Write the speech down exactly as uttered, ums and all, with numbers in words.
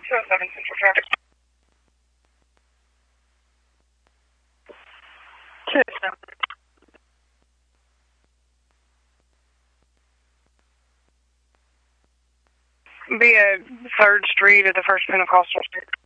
two oh seven Central Traffic. two oh seven. Be at third Street at the First Pentecostal Street.